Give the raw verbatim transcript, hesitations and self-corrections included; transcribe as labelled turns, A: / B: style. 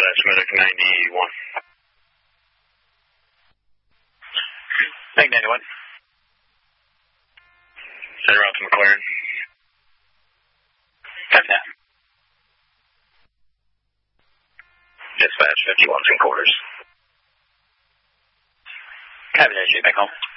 A: Dispatch, Medic ninety-one.
B: Medic ninety-one.
A: Send route to McLaren.
B: Copy that.
A: Dispatch, fifty-one, two quarters.
B: Copy that, shoot back home.